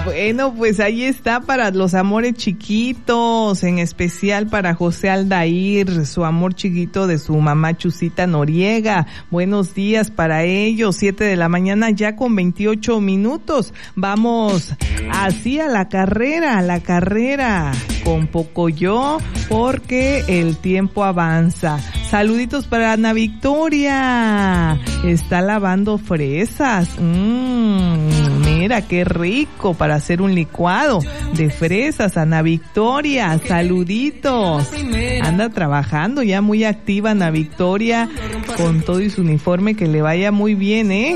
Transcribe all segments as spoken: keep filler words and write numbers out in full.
Bueno, pues ahí está para los amores chiquitos, en especial para José Aldair, su amor chiquito de su mamá Chusita Noriega. Buenos días para ellos, siete de la mañana ya con veintiocho minutos. Vamos así a la carrera, a la carrera, con Pocoyo, porque el tiempo avanza. Saluditos para Ana Victoria, está lavando fresas. Mmm, mira qué rico para hacer un licuado de fresas. Ana Victoria, saluditos. Anda trabajando ya muy activa Ana Victoria con todo y su uniforme, que le vaya muy bien, ¿eh?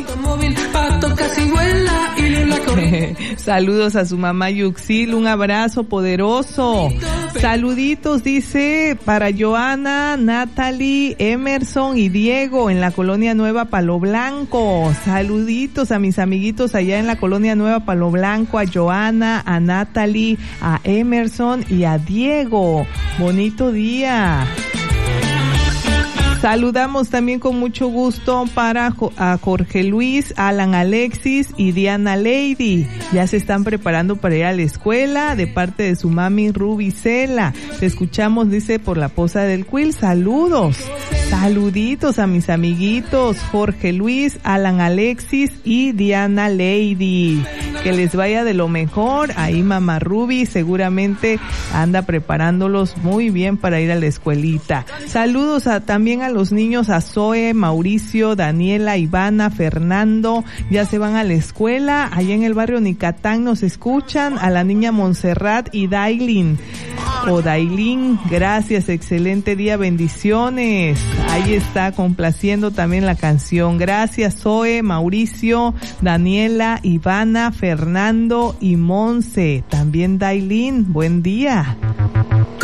Saludos a su mamá Yuxil, un abrazo poderoso. Saluditos, dice, para Joana, Natalie, Emerson y Diego en la Colonia Nueva Palo Blanco. Saluditos a mis amiguitos allá en la Colonia Nueva Palo Blanco, a Joana, a Natalie, a Emerson y a Diego. Bonito día. Saludamos también con mucho gusto para a Jorge Luis, Alan Alexis y Diana Lady. Ya se están preparando para ir a la escuela de parte de su mami Rubicela. Te escuchamos, dice, por la Poza del Cuil. Saludos. Saluditos a mis amiguitos Jorge Luis, Alan Alexis y Diana Lady. Que les vaya de lo mejor. Ahí mamá Ruby seguramente anda preparándolos muy bien para ir a la escuelita. Saludos a, también a los niños, a Zoe, Mauricio, Daniela, Ivana, Fernando. Ya se van a la escuela. Allá en el barrio Nicatán nos escuchan. A la niña Montserrat y Dailin. O Dailin, gracias, excelente día, bendiciones. Ahí está complaciendo también la canción. Gracias Zoe, Mauricio, Daniela, Ivana, Fernando y Monse. También Dailin, buen día.